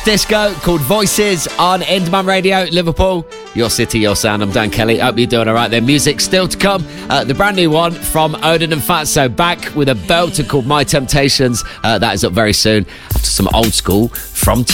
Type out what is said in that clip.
Disco called Voices on Indman Radio, Liverpool. Your city, your sound. I'm Dan Kelly. Hope you're doing all right there. Music still to come. The brand new one from Odin and Fatso, back with a belter called My Temptations. That is up very soon. After some old school from